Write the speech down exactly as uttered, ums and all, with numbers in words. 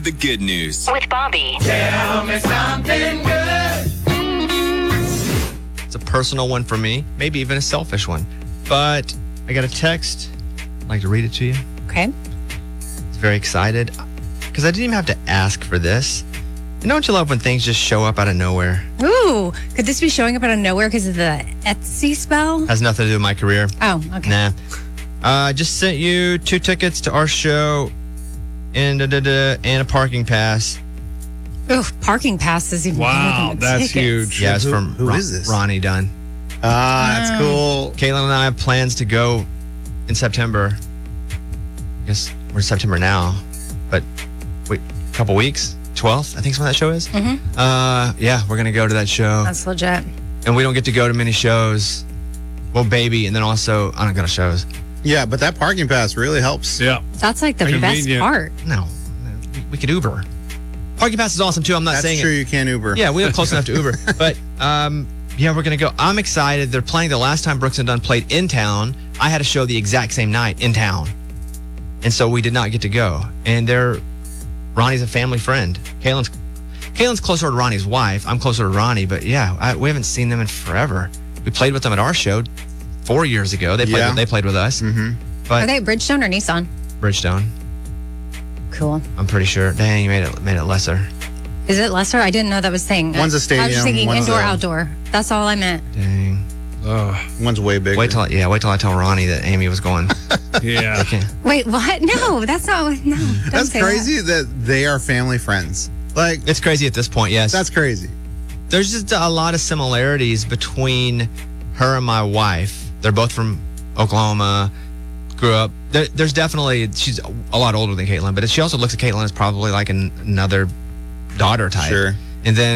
The good news. With Bobby. Tell me something good. It's a personal one for me, maybe even a selfish one. But I got a text. I'd like to read it to you. Okay. I was very excited because I didn't even have to ask for this. You know what you love when things just show up out of nowhere? Ooh, could this be showing up out of nowhere because of the Etsy spell? Has nothing to do with my career. Oh, okay. Nah. I uh, just sent you two tickets to our show and, da, da, da, and a parking pass. Ooh, parking pass is even Wow, better than the that's tickets. huge. Yeah, it's Who- from who Ron- is this? Ronnie Dunn. Ah, that's cool. Caitlin and I have plans to go in September. I guess we're in September now, but wait, a couple weeks. twelfth, I think is when that show is. Mm-hmm. Uh, yeah, we're gonna go to that show, That's legit. and we don't get to go to many shows. Well, baby, and then also I don't go to shows. Yeah, but that parking pass really helps. Yeah. That's like the best Convenient. part. No, we, we could Uber. Parking pass is awesome too. I'm not That's saying true. it. You can't Uber. Yeah, we live close enough to Uber, but um, yeah, we're gonna go. I'm excited. They're playing the last time Brooks and Dunn played in town. I had a show the exact same night in town, and so we did not get to go. And they're Ronnie's a family friend. Kaylin's Kaylin's closer to Ronnie's wife. I'm closer to Ronnie, but yeah, I, we haven't seen them in forever. We played with them at our show four years ago. They played. Yeah. With, they played with us. Mm-hmm. But Are they Bridgestone or Nissan? Bridgestone. Cool. I'm pretty sure. Dang, you made it made it lesser. Is it lesser? I didn't know that was saying. One's a I was stadium, just thinking one's indoor, a- outdoor. That's all I meant. Dang. Oh, One's way bigger. Wait till I, yeah. Wait till I tell Ronnie that Amy was going. yeah. I can't. Wait, what? No, that's not. No, don't That's say crazy that. they are family friends. Like, It's crazy at this point. Yes. that's crazy. There's just a lot of similarities between her and my wife. They're both from Oklahoma, grew up. There, there's definitely, she's a lot older than Caitlin, but she also looks at Caitlin as probably like an, another daughter type. Sure. And then